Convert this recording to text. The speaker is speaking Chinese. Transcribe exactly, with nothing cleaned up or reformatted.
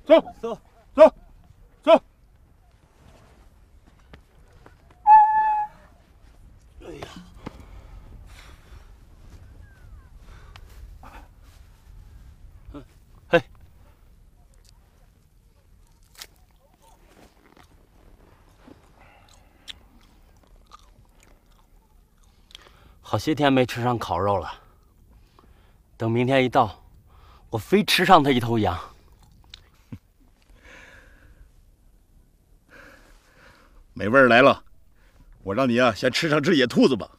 走走走走。哎呀！嘿，好些天没吃上烤肉了。等明天一到，我非吃上它一头羊。 美味儿来了，我让你啊先吃上只野兔子吧。